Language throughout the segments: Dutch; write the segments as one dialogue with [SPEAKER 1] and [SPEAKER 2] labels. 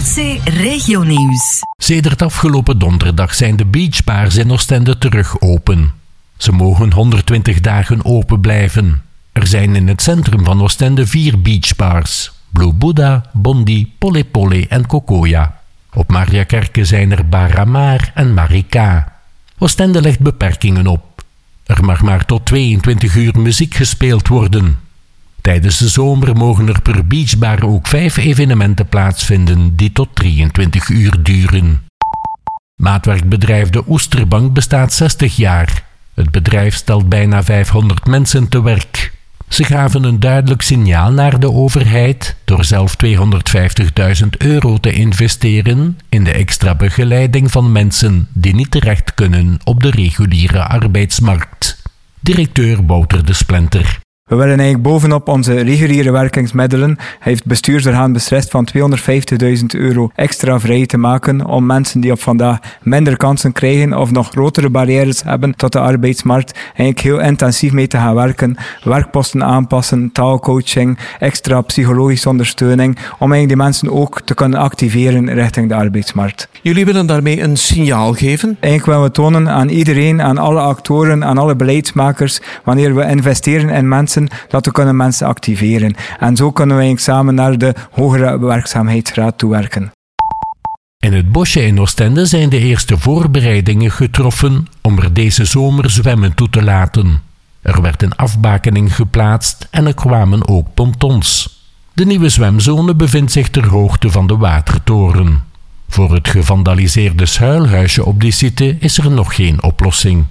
[SPEAKER 1] Noordzee Regionieuws.
[SPEAKER 2] Sedert afgelopen donderdag zijn de beachbars in Oostende terug open. Ze mogen 120 dagen open blijven. Er zijn in het centrum van Oostende 4 beachbars. Blue Buddha, Bondi, Pole Pole en Kokoya. Op Mariakerke zijn er Baramar en Marika. Oostende legt beperkingen op. Er mag maar tot 22 uur muziek gespeeld worden. Tijdens de zomer mogen er per beachbar ook 5 evenementen plaatsvinden die tot 23 uur duren. Maatwerkbedrijf De Oesterbank bestaat 60 jaar. Het bedrijf stelt bijna 500 mensen te werk. Ze gaven een duidelijk signaal naar de overheid door zelf €250.000 te investeren in de extra begeleiding van mensen die niet terecht kunnen op de reguliere arbeidsmarkt. Directeur Wouter de Splinter.
[SPEAKER 3] We willen eigenlijk bovenop onze reguliere werkingsmiddelen, heeft het bestuursorgaan beslist van €250.000 extra vrij te maken om mensen die op vandaag minder kansen krijgen of nog grotere barrières hebben tot de arbeidsmarkt, eigenlijk heel intensief mee te gaan werken, werkposten aanpassen, taalcoaching, extra psychologische ondersteuning, om eigenlijk die mensen ook te kunnen activeren richting de arbeidsmarkt.
[SPEAKER 4] Jullie willen daarmee een signaal geven?
[SPEAKER 3] Eigenlijk willen we tonen aan iedereen, aan alle actoren, aan alle beleidsmakers, wanneer we investeren in mensen, dat we kunnen mensen activeren. En zo kunnen we eigenlijk samen naar de hogere werkzaamheidsgraad toewerken.
[SPEAKER 2] In het bosje in Oostende zijn de eerste voorbereidingen getroffen om er deze zomer zwemmen toe te laten. Er werd een afbakening geplaatst en er kwamen ook pontons. De nieuwe zwemzone bevindt zich ter hoogte van de watertoren. Voor het gevandaliseerde schuilhuisje op die site is er nog geen oplossing.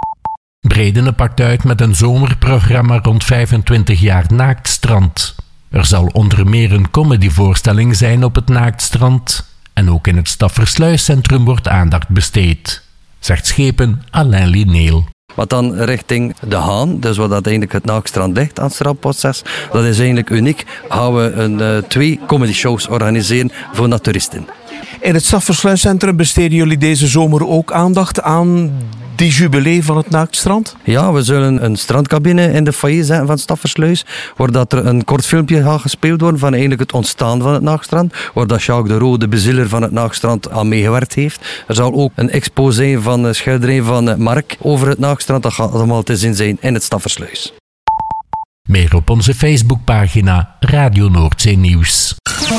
[SPEAKER 2] Bredene pakt uit met een zomerprogramma rond 25 jaar Naaktstrand. Er zal onder meer een comedyvoorstelling zijn op het Naaktstrand en ook in het Staffersluiscentrum wordt aandacht besteed, zegt schepen Alain Lineel.
[SPEAKER 5] Wat dan richting de Haan, dus wat dat eigenlijk het Naaktstrand ligt aan het strandproces, dat is eigenlijk uniek. Gaan we 2 comedy shows organiseren voor naturisten.
[SPEAKER 4] In het Staffersluiscentrum besteden jullie deze zomer ook aandacht aan die jubilee van het Naaktstrand?
[SPEAKER 5] Ja, we zullen een strandcabine in de foyer zetten van Staffersluis, waar dat er een kort filmpje gaat gespeeld worden van eigenlijk het ontstaan van het Naaktstrand, waar dat Jacques de Roo, de bezieler van het Naaktstrand, aan meegewerkt heeft. Er zal ook een expo zijn van de schilderij van Mark over het Naaktstrand. Dat gaat allemaal te zien zijn in het Staffersluis.
[SPEAKER 2] Meer op onze Facebookpagina Radio Noordzee Nieuws.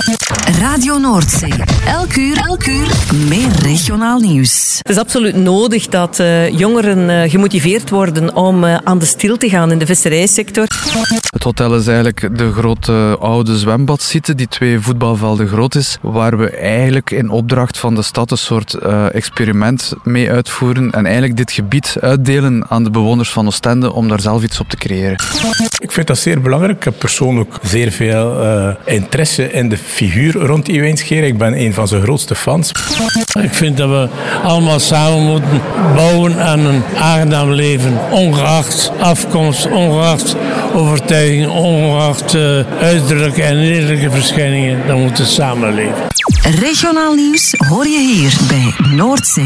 [SPEAKER 1] Radio Noordzee. Elk uur meer regionaal nieuws.
[SPEAKER 6] Het is absoluut nodig dat jongeren gemotiveerd worden om aan de stil te gaan in de visserijsector.
[SPEAKER 7] Het hotel is eigenlijk de grote oude zwembadsite die 2 voetbalvelden groot is, waar we eigenlijk in opdracht van de stad een soort experiment mee uitvoeren en eigenlijk dit gebied uitdelen aan de bewoners van Oostende om daar zelf iets op te creëren.
[SPEAKER 8] Ik vind dat zeer belangrijk. Ik heb persoonlijk zeer veel interesse in de figuur rond Iwijn Scheer. Ik ben een van zijn grootste fans.
[SPEAKER 9] Ik vind dat we allemaal samen moeten bouwen aan een aangenaam leven. Ongeacht afkomst, ongeacht overtuiging, ongeacht uiterlijke en innerlijke verschijningen. Dan moeten we samenleven.
[SPEAKER 1] Regionaal nieuws hoor je hier bij Noordzee.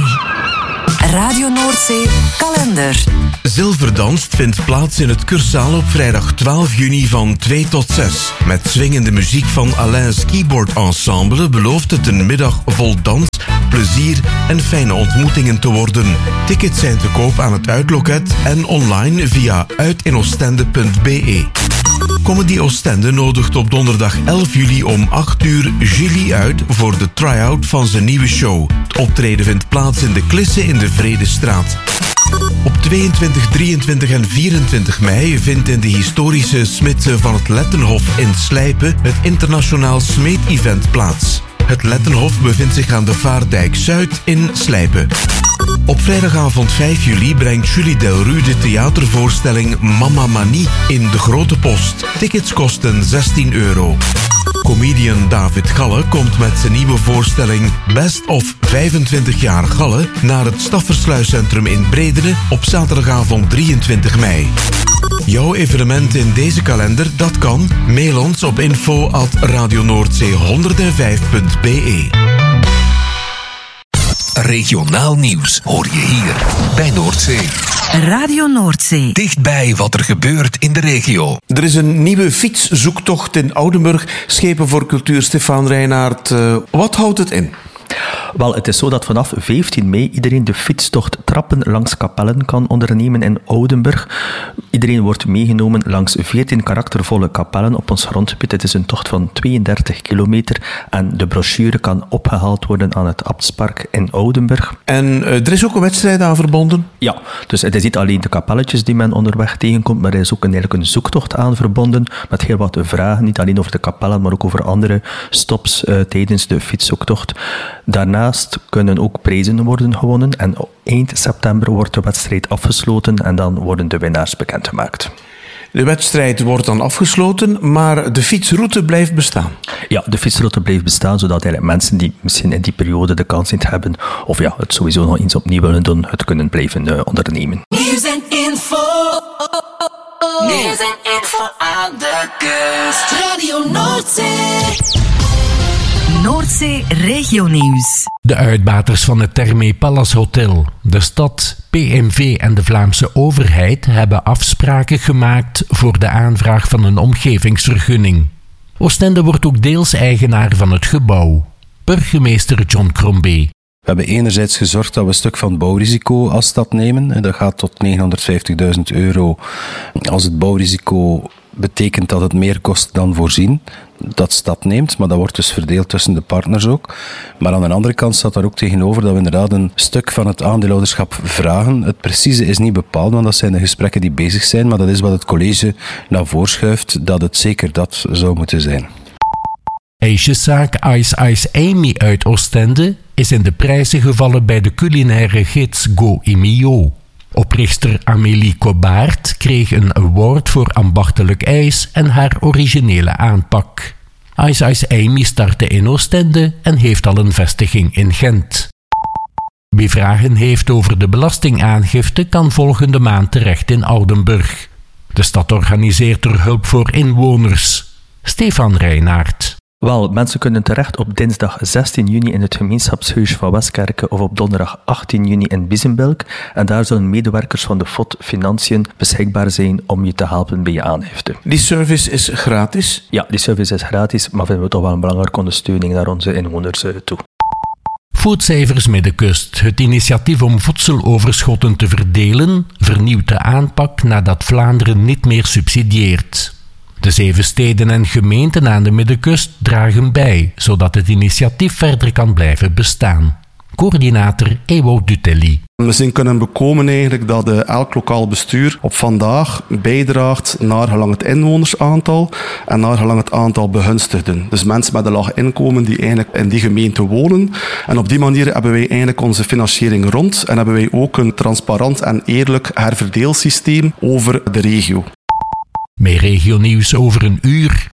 [SPEAKER 1] Radio Noordzee kalender.
[SPEAKER 10] Zilverdanst vindt plaats in het Cursaal op vrijdag 12 juni van 2 tot 6. Met swingende muziek van Alain's Keyboard Ensemble belooft het een middag vol dans, plezier en fijne ontmoetingen te worden. Tickets zijn te koop aan het uitloket en online via uitinoostende.be. Comedy Oostende nodigt op donderdag 11 juli om 8 uur Julie uit voor de try-out van zijn nieuwe show. Het optreden vindt plaats in de Klisse in de Vredestraat. Op 22, 23 en 24 mei vindt in de historische Smidse van het Lettenhof in Slijpen het internationaal Smeet-event plaats. Het Lettenhof bevindt zich aan de Vaardijk Zuid in Slijpen. Op vrijdagavond 5 juli brengt Julie Delru de theatervoorstelling Mama Manie in de Grote Post. Tickets kosten €16. Comedian David Galle komt met zijn nieuwe voorstelling Best of 25 jaar Galle naar het Staffersluiscentrum in Bredene op zaterdagavond 23 mei. Jouw evenement in deze kalender, dat kan. Mail ons op info@radionoordzee105.be. Regionaal nieuws hoor je hier bij Noordzee.
[SPEAKER 1] Radio Noordzee.
[SPEAKER 10] Dichtbij wat er gebeurt in de regio.
[SPEAKER 4] Er is een nieuwe fietszoektocht in Oudenburg. Schepen voor Cultuur, Stefan Reinaert. Wat houdt het in?
[SPEAKER 11] Wel, het is zo dat vanaf 15 mei iedereen de fietstocht Trappen langs Kapellen kan ondernemen in Oudenburg. Iedereen wordt meegenomen langs 14 karaktervolle kapellen op ons grondgebied. Het is een tocht van 32 kilometer en de brochure kan opgehaald worden aan het Abtspark in Oudenburg.
[SPEAKER 4] En er is ook een wedstrijd aan verbonden?
[SPEAKER 11] Ja, dus het is niet alleen de kapelletjes die men onderweg tegenkomt, maar er is ook eigenlijk een zoektocht aan verbonden met heel wat vragen, niet alleen over de kapellen, maar ook over andere stops tijdens de fietszoektocht. Daarnaast kunnen ook prijzen worden gewonnen en eind september wordt de wedstrijd afgesloten en dan worden de winnaars bekendgemaakt.
[SPEAKER 4] De wedstrijd wordt dan afgesloten, maar de fietsroute blijft bestaan?
[SPEAKER 11] Ja, de fietsroute blijft bestaan, zodat eigenlijk mensen die misschien in die periode de kans niet hebben, of ja, het sowieso nog eens opnieuw willen doen, het kunnen blijven ondernemen.
[SPEAKER 12] Nieuws en info. Nieuws en info aan de kust. Radio Noordzee.
[SPEAKER 1] Noordzee Regionieuws.
[SPEAKER 2] De uitbaters van het Thermé Palace Hotel, de stad, PMV en de Vlaamse overheid hebben afspraken gemaakt voor de aanvraag van een omgevingsvergunning. Oostende wordt ook deels eigenaar van het gebouw. Burgemeester John Crombie.
[SPEAKER 13] We hebben enerzijds gezorgd dat we een stuk van het bouwrisico als stad nemen. En dat gaat tot €950.000 als het bouwrisico betekent dat het meer kost dan voorzien. Dat stad neemt, maar dat wordt dus verdeeld tussen de partners ook. Maar aan de andere kant staat daar ook tegenover dat we inderdaad een stuk van het aandeelhouderschap vragen. Het precieze is niet bepaald, want dat zijn de gesprekken die bezig zijn, maar dat is wat het college naar voren schuift, dat het zeker dat zou moeten zijn.
[SPEAKER 2] Ijsjeszaak Ice Ice Amy uit Oostende is in de prijzen gevallen bij de culinaire gids Go Imio. Oprichter Amélie Cobaert kreeg een award voor ambachtelijk ijs en haar originele aanpak. Ice Ice Amy startte in Oostende en heeft al een vestiging in Gent. Wie vragen heeft over de belastingaangifte kan volgende maand terecht in Oudenburg. De stad organiseert er hulp voor inwoners. Stefan Reinaert.
[SPEAKER 11] Wel, mensen kunnen terecht op dinsdag 16 juni in het gemeenschapshuis van Westkerke of op donderdag 18 juni in Biezenbelk. En daar zullen medewerkers van de FOD Financiën beschikbaar zijn om je te helpen bij je aangifte.
[SPEAKER 4] Die service is gratis?
[SPEAKER 11] Ja, die service is gratis, maar vinden we toch wel een belangrijke ondersteuning naar onze inwoners toe.
[SPEAKER 2] Foodcijfers Middenkust. Het initiatief om voedseloverschotten te verdelen vernieuwt de aanpak nadat Vlaanderen niet meer subsidieert. De 7 steden en gemeenten aan de Middenkust dragen bij, zodat het initiatief verder kan blijven bestaan. Coördinator Ewout Dutelli.
[SPEAKER 14] We zijn kunnen bekomen eigenlijk dat elk lokaal bestuur op vandaag bijdraagt naar gelang het inwonersaantal en naar gelang het aantal begunstigden. Dus mensen met een laag inkomen die eigenlijk in die gemeente wonen. En op die manier hebben wij eigenlijk onze financiering rond en hebben wij ook een transparant en eerlijk herverdeelsysteem over de regio.
[SPEAKER 2] Meer regionieuws over een uur.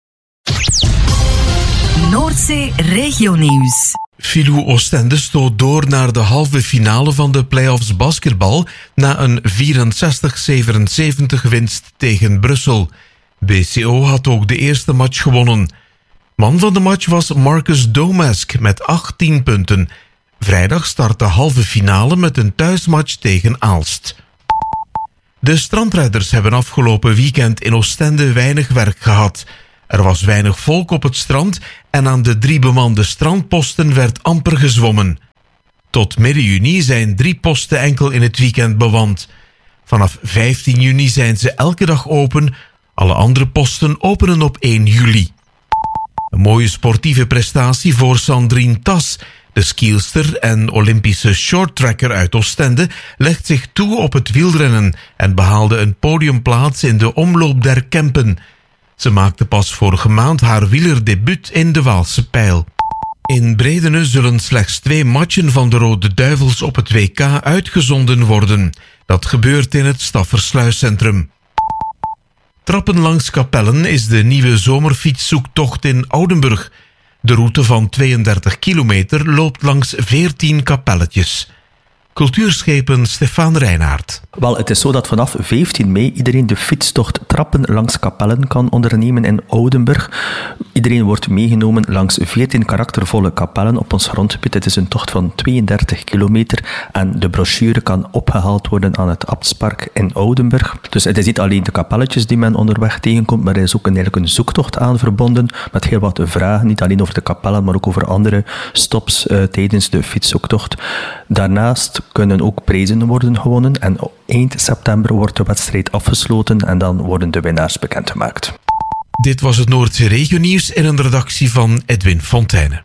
[SPEAKER 1] Noordzee Regionieuws.
[SPEAKER 10] Filou Oostende stoot door naar de halve finale van de play-offs basketbal na een 64-77 winst tegen Brussel. BCO had ook de eerste match gewonnen. Man van de match was Marcus Domask met 18 punten. Vrijdag start de halve finale met een thuismatch tegen Aalst. De strandrijders hebben afgelopen weekend in Oostende weinig werk gehad. Er was weinig volk op het strand en aan de 3 bemande strandposten werd amper gezwommen. Tot midden juni zijn 3 posten enkel in het weekend bewand. Vanaf 15 juni zijn ze elke dag open. Alle andere posten openen op 1 juli. Een mooie sportieve prestatie voor Sandrine Tas. De skielster en Olympische shorttracker uit Oostende legt zich toe op het wielrennen en behaalde een podiumplaats in de Omloop der Kempen. Ze maakte pas vorige maand haar wielerdebuut in de Waalse Pijl. In Bredene zullen slechts 2 matchen van de Rode Duivels op het WK uitgezonden worden. Dat gebeurt in het Staffersluiscentrum. Trappen langs Kapellen is de nieuwe zomerfietszoektocht in Oudenburg. De route van 32 kilometer loopt langs 14 kapelletjes. cultuurschepen Stefan Reinaert.
[SPEAKER 11] Wel, het is zo dat vanaf 15 mei iedereen de fietstocht Trappen langs Kapellen kan ondernemen in Oudenburg. Iedereen wordt meegenomen langs 14 karaktervolle kapellen op ons grondgebied. Het is een tocht van 32 kilometer en de brochure kan opgehaald worden aan het Abtspark in Oudenburg. Dus het is niet alleen de kapelletjes die men onderweg tegenkomt, maar er is ook eigenlijk een zoektocht aan verbonden met heel wat vragen, niet alleen over de kapellen, maar ook over andere stops tijdens de fietszoektocht. Daarnaast kunnen ook prijzen worden gewonnen en eind september wordt de wedstrijd afgesloten en dan worden de winnaars bekendgemaakt.
[SPEAKER 10] Dit was het Noordzee Regionieuws in een redactie van Edwin Fontijne.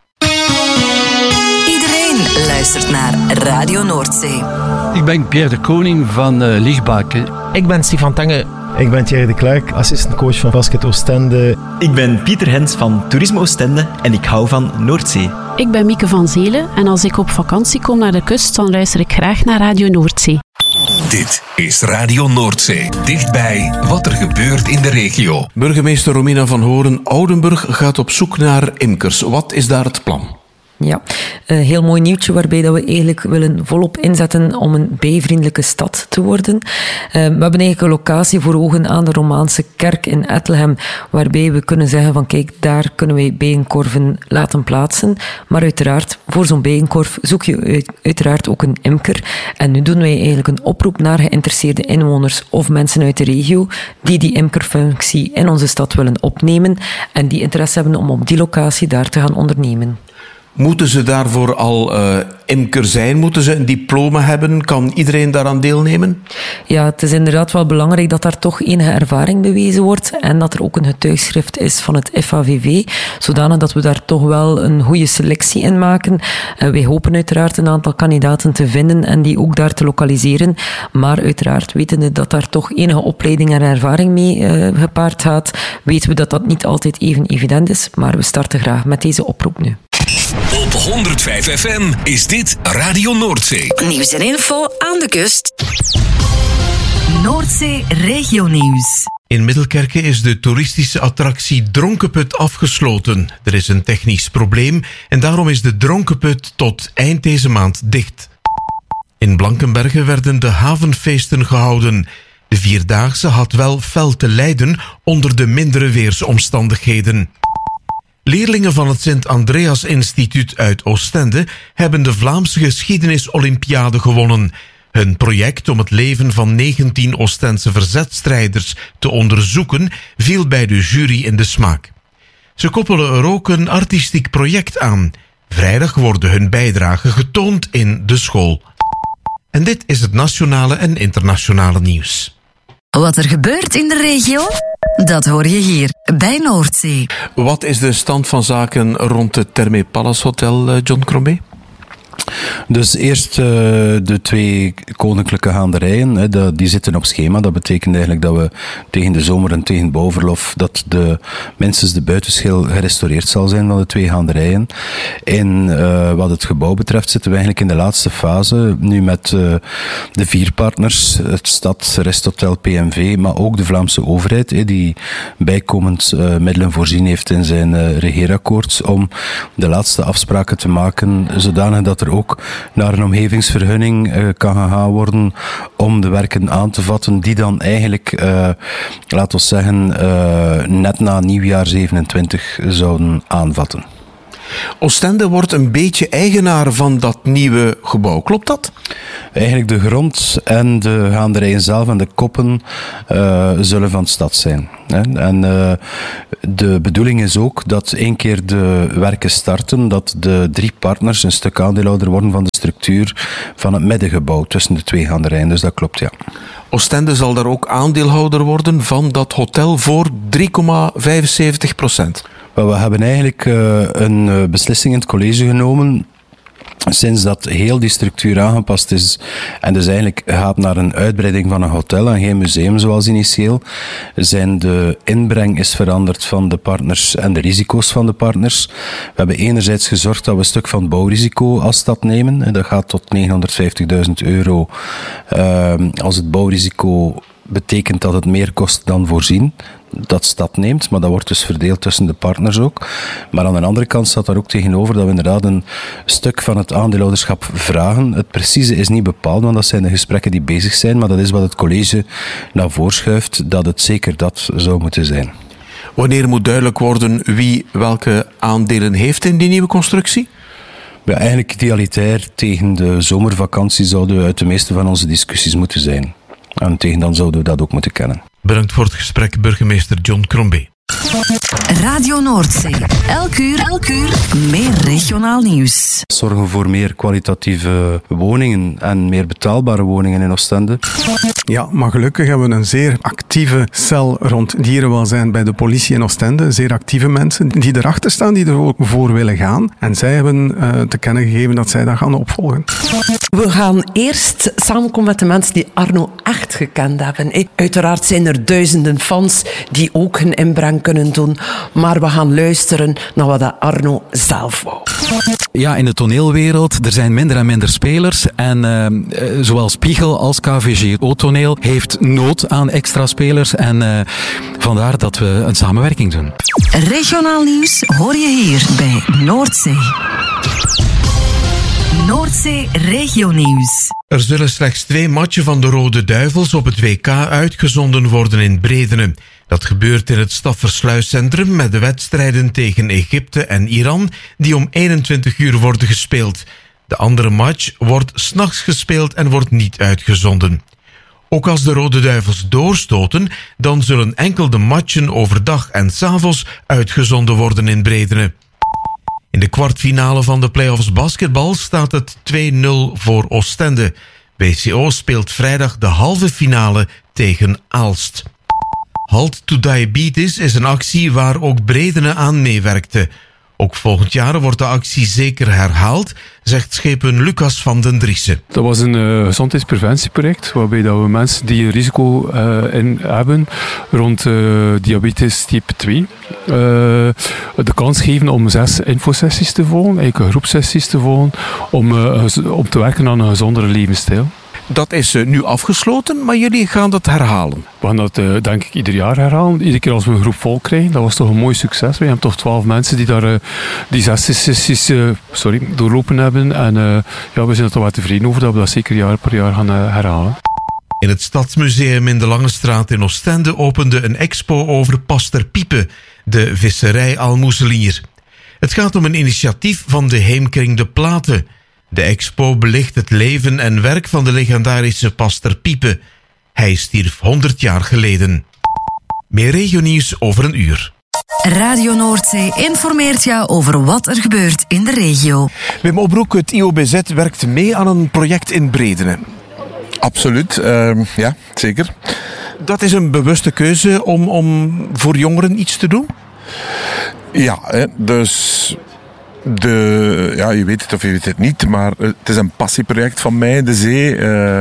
[SPEAKER 1] Iedereen luistert naar Radio Noordzee.
[SPEAKER 15] Ik ben Pierre de Koning van Lichtbaken.
[SPEAKER 16] Ik ben Stefan Tange.
[SPEAKER 17] Ik ben Thierry de Klerk, assistentcoach van Basket Oostende.
[SPEAKER 18] Ik ben Pieter Hens van Toerisme Oostende en ik hou van Noordzee.
[SPEAKER 19] Ik ben Mieke van Zelen en als ik op vakantie kom naar de kust, dan luister ik graag naar Radio Noordzee.
[SPEAKER 20] Dit is Radio Noordzee. Dichtbij wat er gebeurt in de regio.
[SPEAKER 4] Burgemeester Romina van Horen, Oudenburg gaat op zoek naar imkers. Wat is daar het plan?
[SPEAKER 6] Ja, een heel mooi nieuwtje waarbij dat we eigenlijk willen volop inzetten om een bijvriendelijke stad te worden. We hebben eigenlijk een locatie voor ogen aan de Romaanse kerk in Ettelhem, waarbij we kunnen zeggen van kijk, daar kunnen wij bijenkorven laten plaatsen. Maar uiteraard, voor zo'n bijenkorf zoek je uiteraard ook een imker. En nu doen wij eigenlijk een oproep naar geïnteresseerde inwoners of mensen uit de regio die imkerfunctie in onze stad willen opnemen en die interesse hebben om op die locatie daar te gaan ondernemen.
[SPEAKER 4] Moeten ze daarvoor al imker zijn? Moeten ze een diploma hebben? Kan iedereen daaraan deelnemen?
[SPEAKER 6] Ja, het is inderdaad wel belangrijk dat daar toch enige ervaring bewezen wordt en dat er ook een getuigschrift is van het FAVV, zodanig dat we daar toch wel een goede selectie in maken. Wij hopen uiteraard een aantal kandidaten te vinden en die ook daar te lokaliseren, maar uiteraard wetende dat daar toch enige opleiding en ervaring mee gepaard gaat, weten we dat dat niet altijd even evident is, maar we starten graag met deze oproep nu.
[SPEAKER 20] Op 105 FM is dit Radio Noordzee.
[SPEAKER 1] Nieuws en info aan de kust. Noordzee Regionieuws.
[SPEAKER 10] In Middelkerke is de toeristische attractie Dronkenput afgesloten. Er is een technisch probleem en daarom is de Dronkenput tot eind deze maand dicht. In Blankenberge werden de havenfeesten gehouden. De Vierdaagse had wel fel te lijden onder de mindere weersomstandigheden. Leerlingen van het Sint-Andreas-instituut uit Oostende hebben de Vlaamse Geschiedenis-Olympiade gewonnen. Hun project om het leven van 19 Oostense verzetstrijders te onderzoeken viel bij de jury in de smaak. Ze koppelen er ook een artistiek project aan. Vrijdag worden hun bijdragen getoond in de school. En dit is het nationale en internationale nieuws.
[SPEAKER 1] Wat er gebeurt in de regio, dat hoor je hier bij Noordzee.
[SPEAKER 4] Wat is de stand van zaken rond het Therme Palace Hotel, John Crombé?
[SPEAKER 13] Dus eerst de 2 koninklijke gaanderijen, die zitten op schema. Dat betekent eigenlijk dat we tegen de zomer en tegen bouwverlof dat minstens de buitenschil gerestaureerd zal zijn van de 2 gaanderijen. En wat het gebouw betreft zitten we eigenlijk in de laatste fase, nu met de 4 partners, het Stad, Resthotel, PMV, maar ook de Vlaamse overheid, die bijkomend middelen voorzien heeft in zijn regeerakkoord, om de laatste afspraken te maken, zodanig dat er ook naar een omgevingsvergunning kan gegaan worden om de werken aan te vatten die dan eigenlijk, laten we zeggen, net na nieuwjaar 27 zouden aanvatten.
[SPEAKER 4] Oostende wordt een beetje eigenaar van dat nieuwe gebouw. Klopt dat?
[SPEAKER 13] Eigenlijk de grond en de gaanderijen zelf en de koppen zullen van de stad zijn. En de bedoeling is ook dat 1 keer de werken starten, dat de 3 partners een stuk aandeelhouder worden van de structuur van het middengebouw tussen de 2 gaanderijen. Dus dat klopt, ja.
[SPEAKER 4] Oostende zal daar ook aandeelhouder worden van dat hotel voor 3,75%.
[SPEAKER 13] We hebben eigenlijk een beslissing in het college genomen sinds dat heel die structuur aangepast is en dus eigenlijk gaat naar een uitbreiding van een hotel en geen museum zoals initieel, zijn de inbreng is veranderd van de partners en de risico's van de partners. We hebben enerzijds gezorgd dat we een stuk van het bouwrisico als stad nemen en dat gaat tot €950.000 als het bouwrisico betekent dat het meer kost dan voorzien. Dat stap neemt, maar dat wordt dus verdeeld tussen de partners ook. Maar aan de andere kant staat daar ook tegenover dat we inderdaad een stuk van het aandeelhouderschap vragen. Het precieze is niet bepaald, want dat zijn de gesprekken die bezig zijn, maar dat is wat het college naar voren schuift, dat het zeker dat zou moeten zijn.
[SPEAKER 4] Wanneer moet duidelijk worden wie welke aandelen heeft in die nieuwe constructie?
[SPEAKER 13] Ja, eigenlijk idealitair tegen de zomervakantie zouden we uit de meeste van onze discussies moeten zijn. En tegen dan zouden we dat ook moeten kennen.
[SPEAKER 10] Bedankt voor het gesprek, burgemeester John Crombie.
[SPEAKER 1] Radio Noordzee. Elk uur meer regionaal nieuws.
[SPEAKER 13] Zorgen voor meer kwalitatieve woningen en meer betaalbare woningen in Oostende.
[SPEAKER 16] Ja, maar gelukkig hebben we een zeer actieve cel rond dierenwelzijn bij de politie in Oostende. Zeer actieve mensen die erachter staan, die er ook voor willen gaan. En zij hebben te kennen gegeven dat zij dat gaan opvolgen.
[SPEAKER 21] We gaan eerst samenkomen met de mensen die Arno echt gekend hebben. Uiteraard zijn er duizenden fans die ook hun inbreng kunnen doen. Maar we gaan luisteren naar wat Arno zelf wou.
[SPEAKER 22] Ja, in de toneelwereld, er zijn minder en minder spelers. En zowel Spiegel als KVG O-toneel heeft nood aan extra spelers. En vandaar dat we een samenwerking doen.
[SPEAKER 1] Regionaal nieuws hoor je hier bij Noordzee. Noordzee Regionieuws.
[SPEAKER 10] Er zullen slechts 2 matchen van de Rode Duivels op het WK uitgezonden worden in Bredene. Dat gebeurt in het Staffersluiscentrum met de wedstrijden tegen Egypte en Iran die om 21 uur worden gespeeld. De andere match wordt 's nachts gespeeld en wordt niet uitgezonden. Ook als de Rode Duivels doorstoten, dan zullen enkel de matchen overdag en 's avonds uitgezonden worden in Bredene. In de kwartfinale van de play-offs basketbal staat het 2-0 voor Oostende. BCO speelt vrijdag de halve finale tegen Aalst. Halt to Diabetes is een actie waar ook Bredene aan meewerkte. Ook volgend jaar wordt de actie zeker herhaald, zegt schepen Lucas van den Driessen.
[SPEAKER 23] Dat was een gezondheidspreventieproject waarbij dat we mensen die een risico in hebben rond diabetes type 2 de kans geven om 6 infosessies te volgen, eigenlijk groepsessies te volgen, om te werken aan een gezondere levensstijl.
[SPEAKER 4] Dat is nu afgesloten, maar jullie gaan dat herhalen.
[SPEAKER 23] We gaan dat denk ik ieder jaar herhalen. Iedere keer als we een groep vol krijgen. Dat was toch een mooi succes. We hebben toch 12 mensen die daar die 6 sessies doorlopen hebben. En we zijn er toch wel tevreden over dat we dat zeker jaar per jaar gaan herhalen.
[SPEAKER 10] In het Stadsmuseum in de Lange Straat in Oostende opende een expo over Paster Piepe, de visserij-almoezenier. Het gaat om een initiatief van de Heemkring de Platen. De expo belicht het leven en werk van de legendarische Paster Piepe. Hij stierf 100 jaar geleden. Meer regionieuws over een uur.
[SPEAKER 1] Radio Noordzee informeert jou over wat er gebeurt in de regio.
[SPEAKER 4] Wim Obroek, het IOBZ werkt mee aan een project in Bredene.
[SPEAKER 24] Absoluut, ja, zeker.
[SPEAKER 4] Dat is een bewuste keuze om voor jongeren iets te doen?
[SPEAKER 24] Ja, dus... je weet het of je weet het niet, maar het is een passieproject van mij, de zee.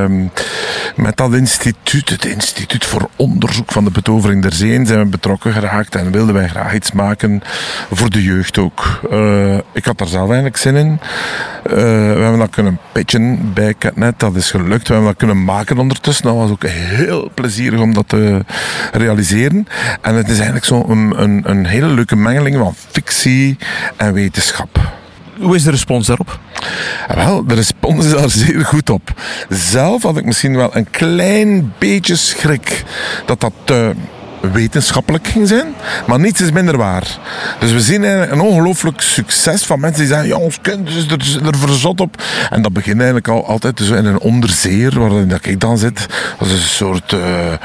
[SPEAKER 24] Met dat instituut, het Instituut voor Onderzoek van de Betovering der Zeeën, zijn we betrokken geraakt en wilden wij graag iets maken voor de jeugd ook. Ik had daar zelf eigenlijk zin in. We hebben dat kunnen pitchen bij Catnet, dat is gelukt. We hebben dat kunnen maken ondertussen. Dat was ook heel plezierig om dat te realiseren. En het is eigenlijk zo een hele leuke mengeling van fictie en wetenschap.
[SPEAKER 4] Hoe is de respons daarop?
[SPEAKER 24] Wel, de respons is daar zeer goed op. Zelf had ik misschien wel een klein beetje schrik dat wetenschappelijk ging zijn, maar niets is minder waar. Dus we zien een ongelooflijk succes van mensen die zeggen, ja, ons kind is er verzot op. En dat begint eigenlijk altijd zo in een onderzeer, waarin ik dan zit. Dat is een soort,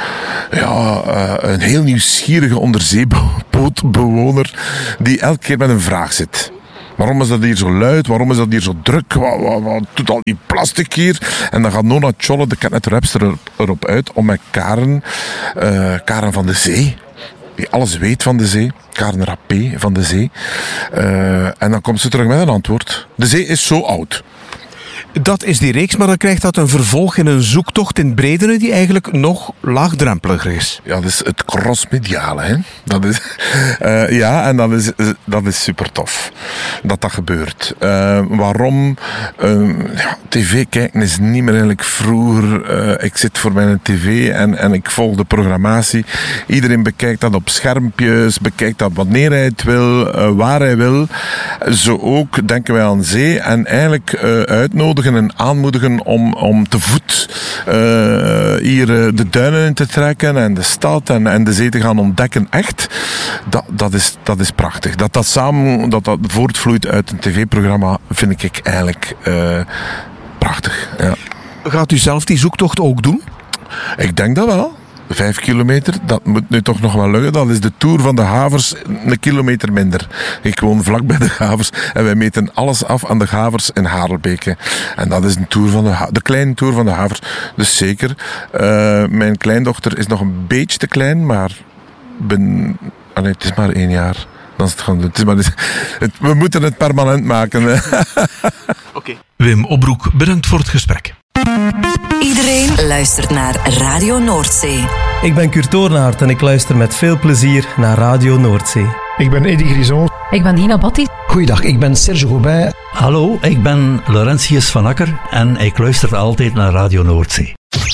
[SPEAKER 24] een heel nieuwsgierige onderzeebootbewoner die elke keer met een vraag zit. Waarom is dat hier zo luid? Waarom is dat hier zo druk? Wat doet al die plastic hier? En dan gaat Nona Tjolle, de Catnet-rapster, erop uit om met Karen van de Zee, die alles weet van de zee, Karen Rappé van de Zee. En dan komt ze terug met een antwoord. De zee is zo oud.
[SPEAKER 4] Dat is die reeks, maar dan krijgt dat een vervolg in een zoektocht in Bredene die eigenlijk nog laagdrempeliger is.
[SPEAKER 24] Ja, dat is het crossmediale. Hè? Dat is, en dat is super tof dat dat gebeurt. Waarom? TV kijken is niet meer eigenlijk vroeger. Ik zit voor mijn tv en ik volg de programmatie. Iedereen bekijkt dat op schermpjes, bekijkt dat wanneer hij het wil, waar hij wil. Zo ook denken wij aan zee en eigenlijk uitnodigen en aanmoedigen om te voet hier de duinen in te trekken en de stad en de zee te gaan ontdekken. Echt, dat is prachtig. Dat samen voortvloeit uit een tv-programma vind ik eigenlijk prachtig. Ja.
[SPEAKER 4] Gaat u zelf die zoektocht ook doen?
[SPEAKER 24] Ik denk dat wel. 5 kilometer, dat moet nu toch nog wel lukken. Dat is de Tour van de Havers, een kilometer minder. Ik woon vlak bij de Havers en wij meten alles af aan de Havers in Harelbeke. En dat is een Tour van de kleine Tour van de Havers. Dus zeker. Mijn kleindochter is nog een beetje te klein, maar het is maar 1 jaar. Dan is het gaan doen. We moeten het permanent maken.
[SPEAKER 10] Okay. Wim Obroek, bedankt voor het gesprek.
[SPEAKER 1] Iedereen luistert naar Radio Noordzee.
[SPEAKER 3] Ik ben Kurt Toornaert en ik luister met veel plezier naar Radio Noordzee.
[SPEAKER 17] Ik ben Eddy Grison.
[SPEAKER 5] Ik ben Nina Batti.
[SPEAKER 7] Goeiedag, ik ben Serge Gobin. Hallo, ik ben Laurentius van Akker en ik luister altijd naar Radio Noordzee.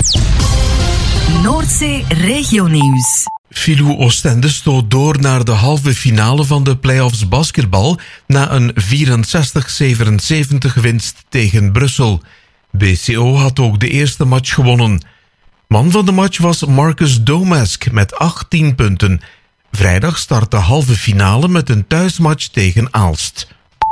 [SPEAKER 1] Noordzee Regionieuws.
[SPEAKER 10] Filou Oostende stoot door naar de halve finale van de play-offs basketbal na een 64-77 winst tegen Brussel. BCO had ook de eerste match gewonnen. Man van de match was Marcus Domask met 18 punten. Vrijdag start de halve finale met een thuismatch tegen Aalst.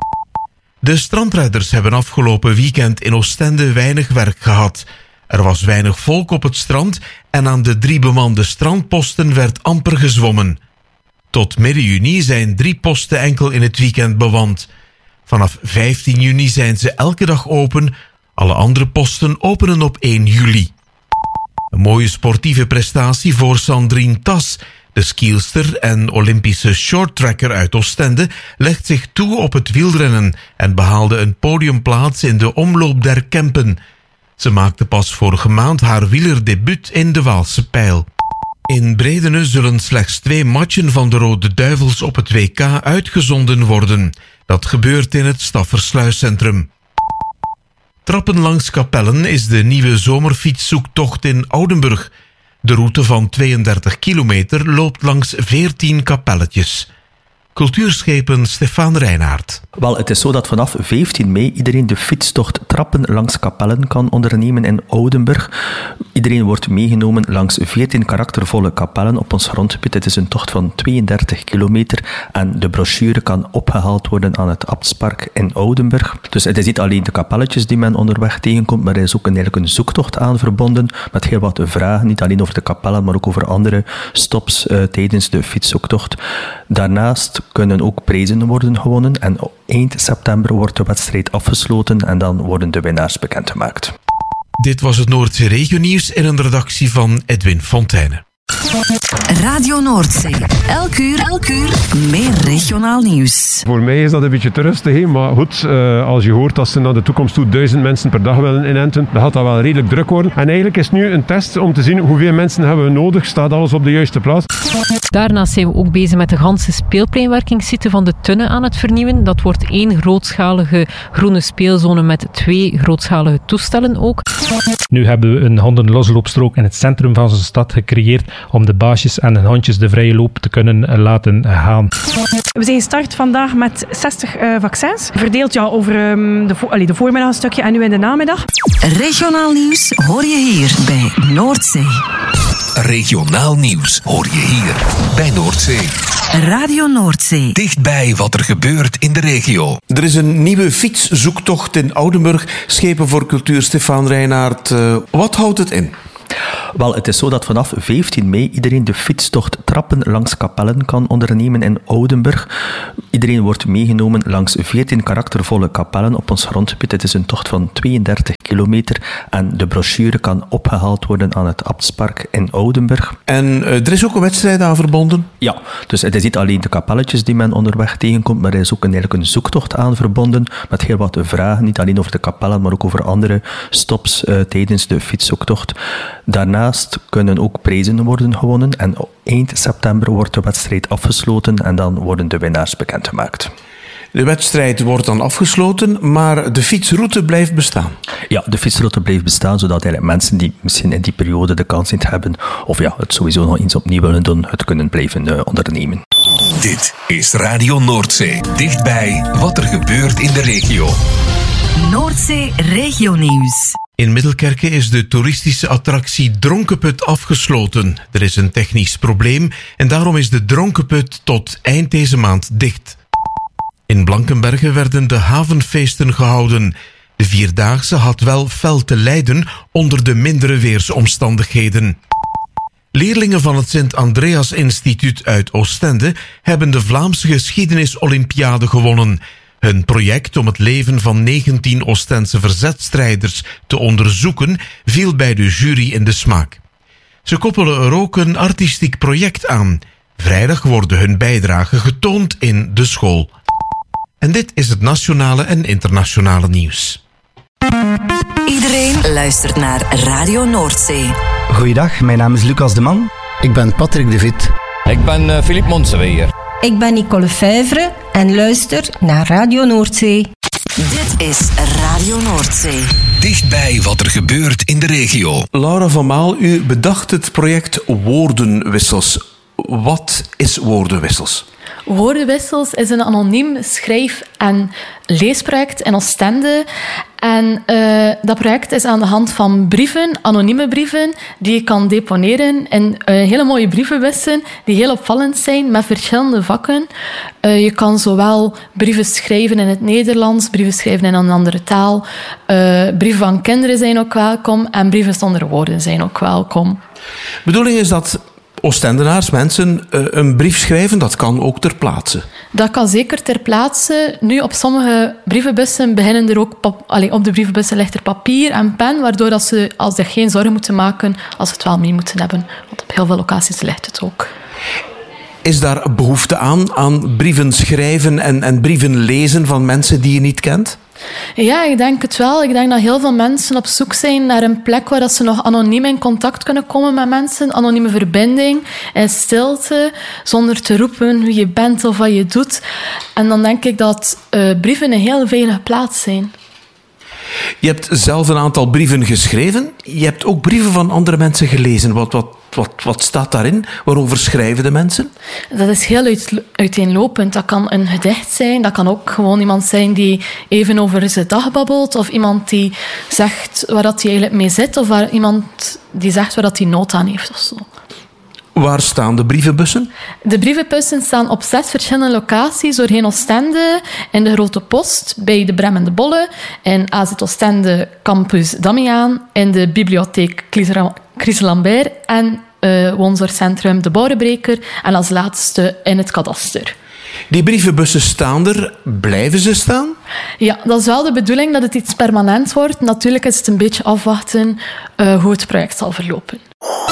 [SPEAKER 10] De strandrijders hebben afgelopen weekend in Oostende weinig werk gehad. Er was weinig volk op het strand en aan de 3 bemande strandposten werd amper gezwommen. Tot midden juni zijn 3 posten enkel in het weekend bemand. Vanaf 15 juni zijn ze elke dag open. Alle andere posten openen op 1 juli. Een mooie sportieve prestatie voor Sandrine Tas. De skielster en Olympische shorttracker uit Oostende legt zich toe op het wielrennen en behaalde een podiumplaats in de Omloop der Kempen. Ze maakte pas vorige maand haar wielerdebuut in de Waalse Pijl. In Bredene zullen slechts 2 matchen van de Rode Duivels op het WK uitgezonden worden. Dat gebeurt in het Staffersluiscentrum. Trappen langs Kapellen is de nieuwe zomerfietszoektocht in Oudenburg. De route van 32 kilometer loopt langs 14 kapelletjes. Cultuurschepen Stefan Reinaert.
[SPEAKER 11] Wel, het is zo dat vanaf 15 mei iedereen de fietstocht Trappen langs Kapellen kan ondernemen in Oudenburg. Iedereen wordt meegenomen langs 14 karaktervolle kapellen op ons grondgebied. Het is een tocht van 32 kilometer en de brochure kan opgehaald worden aan het Abtspark in Oudenburg. Dus het is niet alleen de kapelletjes die men onderweg tegenkomt, maar er is ook eigenlijk een zoektocht aan verbonden met heel wat vragen, niet alleen over de kapellen, maar ook over andere stops tijdens de fietszoektocht. Daarnaast kunnen ook prijzen worden gewonnen en eind september wordt de wedstrijd afgesloten en dan worden de winnaars bekendgemaakt.
[SPEAKER 10] Dit was het Noordzee Regionieuws in een redactie van Edwin Fontijne.
[SPEAKER 1] Radio Noordzee. Elk uur meer regionaal nieuws.
[SPEAKER 23] Voor mij is dat een beetje te rustig, hè? Maar goed, als je hoort dat ze naar de toekomst toe 1000 mensen per dag willen inenten, dan gaat dat wel redelijk druk worden. En eigenlijk is nu een test om te zien hoeveel mensen hebben we nodig. Staat alles op de juiste plaats?
[SPEAKER 5] Daarnaast zijn we ook bezig met de ganse speelpleinwerkingssite van de Tunne aan het vernieuwen. Dat wordt 1 grootschalige groene speelzone met 2 grootschalige toestellen ook.
[SPEAKER 17] Nu hebben we een hondenlosloopstrook in het centrum van onze stad gecreëerd om de baasjes en de hondjes de vrije loop te kunnen laten gaan.
[SPEAKER 8] We zijn gestart vandaag met 60 vaccins, verdeeld over de voormiddag een stukje en nu in de namiddag.
[SPEAKER 1] Regionaal nieuws hoor je hier bij Noordzee.
[SPEAKER 20] Regionaal nieuws hoor je hier bij Noordzee.
[SPEAKER 1] Radio Noordzee.
[SPEAKER 20] Dichtbij wat er gebeurt in de regio.
[SPEAKER 4] Er is een nieuwe fietszoektocht in Oudenburg. Schepen voor Cultuur Stefan Reinaert. Wat houdt het in?
[SPEAKER 11] Wel, het is zo dat vanaf 15 mei iedereen de fietstocht Trappen langs Kapellen kan ondernemen in Oudenburg. Iedereen wordt meegenomen langs 14 karaktervolle kapellen op ons grondgebied. Het is een tocht van 32 kilometer en de brochure kan opgehaald worden aan het Abtspark in Oudenburg.
[SPEAKER 4] En er is ook een wedstrijd aan verbonden?
[SPEAKER 11] Ja, dus het is niet alleen de kapelletjes die men onderweg tegenkomt, maar er is ook eigenlijk een zoektocht aan verbonden met heel wat vragen, niet alleen over de kapellen, maar ook over andere stops tijdens de fietszoektocht. Daarnaast kunnen ook prijzen worden gewonnen en eind september wordt de wedstrijd afgesloten en dan worden de winnaars bekendgemaakt.
[SPEAKER 4] De wedstrijd wordt dan afgesloten, maar de fietsroute blijft bestaan?
[SPEAKER 11] Ja, de fietsroute blijft bestaan, zodat eigenlijk mensen die misschien in die periode de kans niet hebben, of ja, het sowieso nog eens opnieuw willen doen, het kunnen blijven ondernemen.
[SPEAKER 20] Dit is Radio Noordzee. Dichtbij wat er gebeurt in de regio.
[SPEAKER 1] Noordzee Regionieuws.
[SPEAKER 10] In Middelkerke is de toeristische attractie Dronkenput afgesloten. Er is een technisch probleem en daarom is de Dronkenput tot eind deze maand dicht. In Blankenberge werden de havenfeesten gehouden. De Vierdaagse had wel fel te lijden onder de mindere weersomstandigheden. Leerlingen van het Sint-Andreas-instituut uit Oostende hebben de Vlaamse Geschiedenis-Olympiade gewonnen. Hun project om het leven van 19 Oostense verzetstrijders te onderzoeken viel bij de jury in de smaak. Ze koppelen er ook een artistiek project aan. Vrijdag worden hun bijdragen getoond in de school. En dit is het nationale en internationale nieuws.
[SPEAKER 1] Iedereen luistert naar Radio Noordzee.
[SPEAKER 2] Goeiedag, mijn naam is Lucas de Man.
[SPEAKER 9] Ik ben Patrick de Vit.
[SPEAKER 12] Ik ben Philippe Monseweer.
[SPEAKER 14] Ik ben Nicole Fèvre en luister naar Radio Noordzee.
[SPEAKER 1] Dit is Radio Noordzee.
[SPEAKER 20] Dichtbij wat er gebeurt in de regio.
[SPEAKER 4] Laura van Maal, u bedacht het project Woordenwissels. Wat is Woordenwissels?
[SPEAKER 25] Woordenwissels is een anoniem schrijf- en leesproject in Oostende. En dat project is aan de hand van brieven, anonieme brieven, die je kan deponeren in hele mooie brievenbussen die heel opvallend zijn met verschillende vakken. Je kan zowel brieven schrijven in het Nederlands, brieven schrijven in een andere taal. Brieven van kinderen zijn ook welkom en brieven zonder woorden zijn ook welkom.
[SPEAKER 4] De bedoeling is dat Oostendenaars, mensen, een brief schrijven, dat kan ook ter plaatse.
[SPEAKER 25] Dat kan zeker ter plaatse. Nu, op sommige brievenbussen beginnen er ook op de brievenbussen ligt er papier en pen, waardoor dat ze zich geen zorgen moeten maken als ze het wel mee moeten hebben. Want op heel veel locaties ligt het ook.
[SPEAKER 4] Is daar behoefte aan brieven schrijven en brieven lezen van mensen die je niet kent?
[SPEAKER 25] Ja, ik denk het wel. Ik denk dat heel veel mensen op zoek zijn naar een plek waar dat ze nog anoniem in contact kunnen komen met mensen. Anonieme verbinding, in stilte, zonder te roepen wie je bent of wat je doet. En dan denk ik dat brieven een heel veilige plaats zijn.
[SPEAKER 4] Je hebt zelf een aantal brieven geschreven. Je hebt ook brieven van andere mensen gelezen. Wat staat daarin? Waarover schrijven de mensen?
[SPEAKER 25] Dat is heel uiteenlopend. Dat kan een gedicht zijn. Dat kan ook gewoon iemand zijn die even over zijn dag babbelt. Of iemand die zegt waar dat hij eigenlijk mee zit. Of iemand die zegt waar dat hij nood aan heeft of zo.
[SPEAKER 4] Waar staan de brievenbussen?
[SPEAKER 25] De brievenbussen staan op 6 verschillende locaties doorheen Oostende. In de Grote Post, bij de Brem en de Bolle. In AZ Oostende Campus Damiaan. In de bibliotheek Chris Lambert. En woonzorgcentrum De Bouwbreker. En als laatste in het kadaster.
[SPEAKER 4] Die brievenbussen staan er. Blijven ze staan?
[SPEAKER 25] Ja, dat is wel de bedoeling dat het iets permanent wordt. Natuurlijk is het een beetje afwachten hoe het project zal verlopen.